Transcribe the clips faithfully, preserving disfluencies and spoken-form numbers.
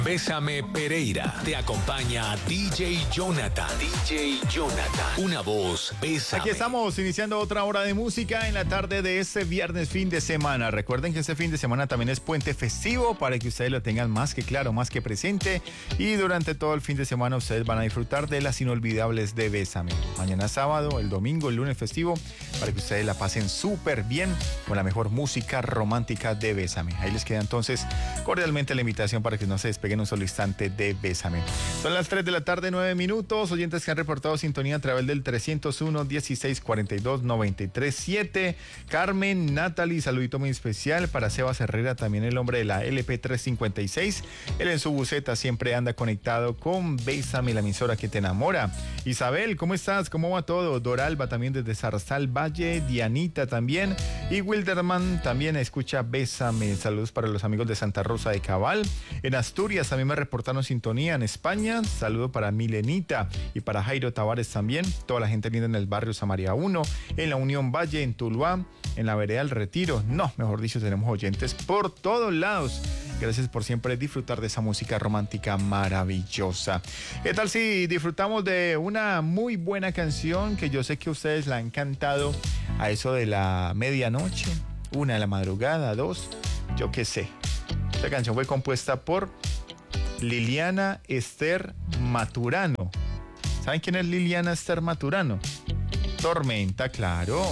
Bésame Pereira. Te acompaña D J Jonathan. D J Jonathan. Una voz, bésame. Aquí estamos iniciando otra hora de música en la tarde de este viernes fin de semana. Recuerden que este fin de semana también es puente festivo para que ustedes lo tengan más que claro, más que presente. Y durante todo el fin de semana ustedes van a disfrutar de las inolvidables de Bésame. Mañana sábado, el domingo, el lunes festivo, para que ustedes la pasen súper bien con la mejor música romántica de Bésame. Ahí les queda entonces cordialmente la invitación para que no se despeguen un solo instante de Bésame. Son las tres de la tarde, nueve minutos. Oyentes que han reportado sintonía a través del trescientos uno, dieciséis cuarenta y dos, noventa y tres siete. Carmen, Natalie, saludito muy especial para Sebas Herrera, también el hombre de la L P trescientos cincuenta y seis. Él en su buseta siempre anda conectado con Bésame, la emisora que te enamora. Isabel, ¿cómo estás? ¿Cómo va todo? Doralba también desde Zarzal Valle, Dianita también. Y Wilderman también escucha Bésame. Saludos para los amigos de Santa Rosa de Cabal. En Asturias también me reportaron sintonía. En España, saludo para Milenita y para Jairo Tavares también. Toda la gente linda en el barrio Samaria uno, en la Unión Valle, en Tuluá, en la vereda El Retiro. No, mejor dicho, tenemos oyentes por todos lados. Gracias por siempre disfrutar de esa música romántica maravillosa. ¿Qué tal si disfrutamos de una muy buena canción que yo sé que a ustedes la han cantado a eso de la medianoche, una de la madrugada, dos, yo qué sé? Esta canción fue compuesta por Liliana Esther Maturano. ¿Saben quién es Liliana Esther Maturano? Tormenta, claro.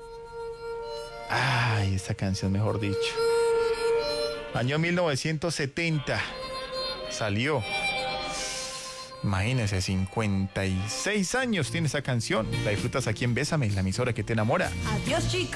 Ay, esta canción, mejor dicho. Año mil novecientos setenta salió. Imagínense, cincuenta y seis años tiene esa canción. La disfrutas aquí en Bésame, la emisora que te enamora. Adiós, chicos.